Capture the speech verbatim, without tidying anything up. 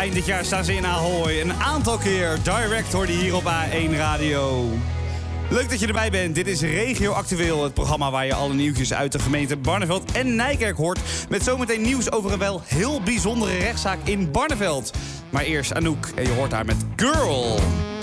Eind dit jaar staan ze in Ahoy. Een aantal keer direct hoorde je hier op A één Radio. Leuk dat je erbij bent. Dit is Regio Actueel, het programma waar je alle nieuwtjes uit de gemeente Barneveld en Nijkerk hoort. Met zometeen nieuws over een wel heel bijzondere rechtszaak in Barneveld. Maar eerst Anouk en je hoort haar met Girl.